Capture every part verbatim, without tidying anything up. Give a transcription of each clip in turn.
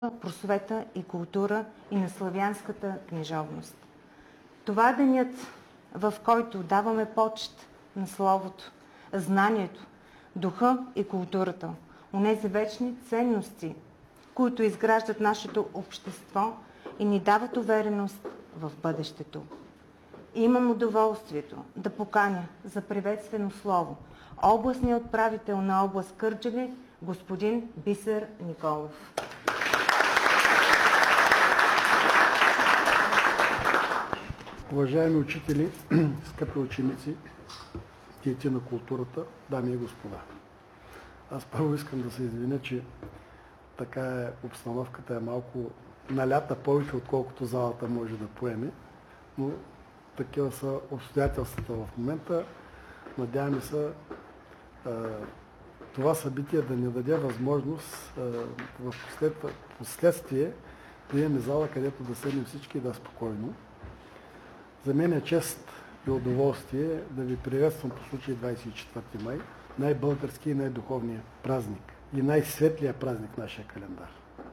просвета и култура и на славянската книжовност. Това е денят, в който даваме почет на словото, знанието, духа и културата, онези вечни ценности, които изграждат нашето общество и ни дават увереност в бъдещето. Имам удоволствието да поканя за приветствено слово областния управител на област Кърджали, господин Бисер Николов. Уважаеми учители, скъпи ученици, дети на културата, дами и господа. Аз първо искам да се извиня, че така е, обстановката е малко налята повече, отколкото залата може да поеме, но такива са обстоятелствата в момента. Надяваме се това събитие да ни даде възможност в последствие да имаме зала, където да седнем всички и да е спокойно. За мен е чест и удоволствие да ви приветствам по случай двадесет и четвърти май, най-български и най-духовния празник и най-светлия празник в нашия календар.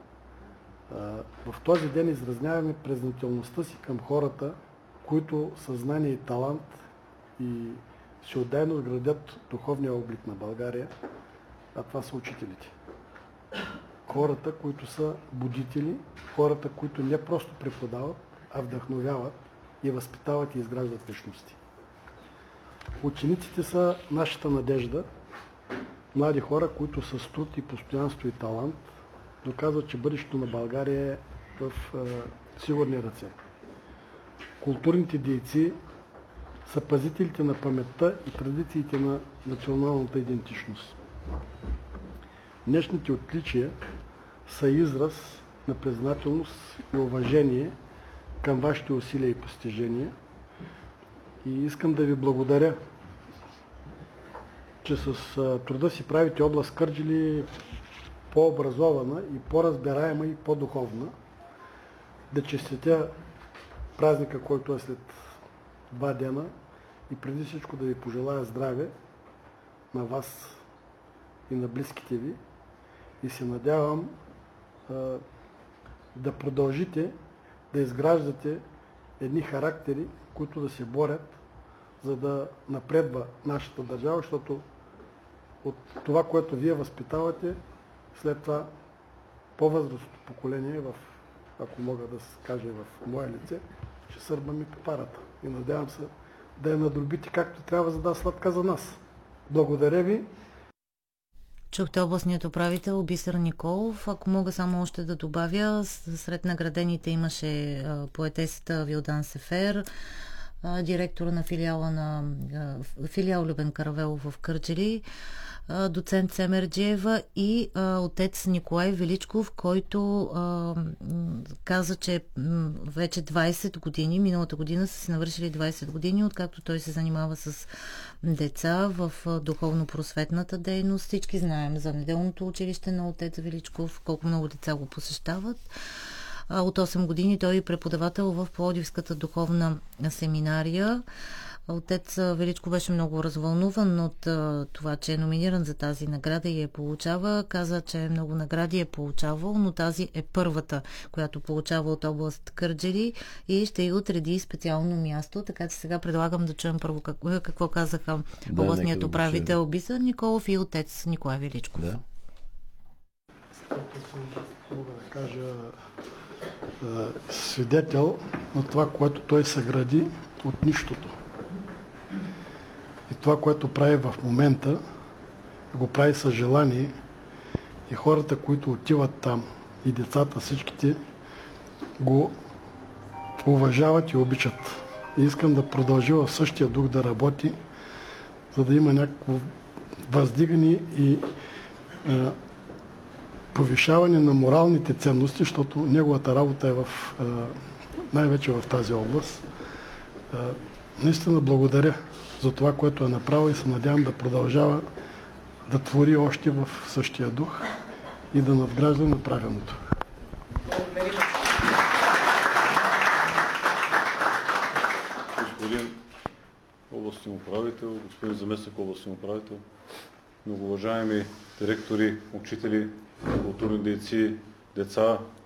В този ден изразняваме признателността си към хората, които съзнание и талант и всеотдайно градят духовния облик на България, а това са учителите. Хората, които са будители, хората, които не просто преподават, а вдъхновяват и възпитават и изграждат личности. Учениците са нашата надежда, млади хора, които с труд и постоянство и талант доказват, че бъдещето на България е в е, сигурни ръце. Културните дейци са пазителите на паметта и традициите на националната идентичност. Днешните отличия са израз на признателност и уважение към вашите усилия и постижения. И искам да ви благодаря, че с труда си правите област Кърджали по-образована и по-разбираема и по-духовна. Да честитя празника, който е след два дена и преди всичко да ви пожелая здраве на вас и на близките ви и се надявам а, да продължите да изграждате едни характери, които да се борят, за да напредва нашата държава, защото от това, което вие възпитавате, след това по-възрастното поколение, в, ако мога да се каже в мое лице, ще сърбаме пепарата. И надявам се да я надробите както трябва, за да е сладка за нас. Благодаря ви. Чухте областният управител Бисер Николов. Ако мога само още да добавя, сред наградените имаше поетесата Вилдан Сефер, директора на филиала на филиал Любен Каравелов в Кърджали, доцент Семерджиева и а, отец Николай Величков, който а, каза, че м, вече двадесет години, миналата година са се навършили двадесет години, откакто той се занимава с деца в духовно-просветната дейност. Всички знаем за неделното училище на отец Величков, колко много деца го посещават. А, от осем години той е преподавател в Пловдивската духовна семинария. Отец Величко беше много развълнуван от а, това, че е номиниран за тази награда и я получава. Каза, че много награди е получавал, но тази е първата, която получава от област Кърджали и ще й отреди специално място. Така че сега предлагам да чуем първо какво, какво казаха да, областният управител Бисер Николов и отец Николай Величков. Да. Мога да кажа а, свидетел на това, което той съгради от нищото. И това, което прави в момента, го прави със желание и хората, които отиват там, и децата, всичките, го уважават и обичат. И искам да продължи в същия дух да работи, за да има някакво въздигане и е, повишаване на моралните ценности, защото неговата работа е в, е, най-вече в тази област. Е, наистина благодаря за това, което е направил и се надявам да продължава да твори още в същия дух и да надгражда направеното. Господин областен управител, господин заместник областен управител, многоуважаеми директори, учители, културни дейци, деца,